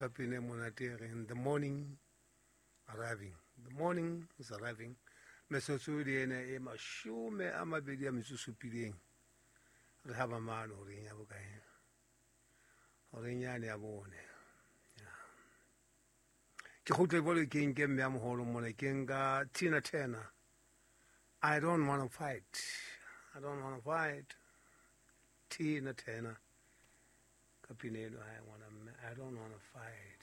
Kapine monatere in the morning arriving. The morning is arriving. Metsotso di ene e mashome a mabedi a metso pileng. Re ha mamano ho reng ya bokae. Ho reng ya ne ya bone. Ke khutle bole ke nke mme a moholo mona ke nka Tina Turner. I don't want to fight. I don't want to fight. Tina Turner. Kapine I don't want to fight.